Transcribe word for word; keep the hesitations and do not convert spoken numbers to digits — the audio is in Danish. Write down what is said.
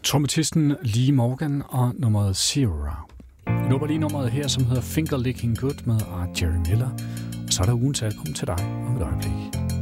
Trompetisten Lee Morgan og nummeret Zero. Nu var lige nummeret her, som hedder Finger Licking Good med Art Jerry Miller. Og så er der ugens album til dig om et øjeblik.